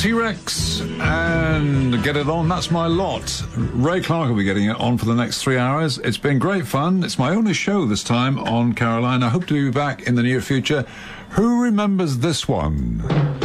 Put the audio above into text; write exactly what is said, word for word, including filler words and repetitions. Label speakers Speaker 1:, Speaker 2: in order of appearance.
Speaker 1: T-Rex and Get It On, That's My Lot. Ray Clark will be getting it on for the next three hours. It's been great fun. It's my only show this time on Caroline. I hope to be back in the near future. Who remembers this one?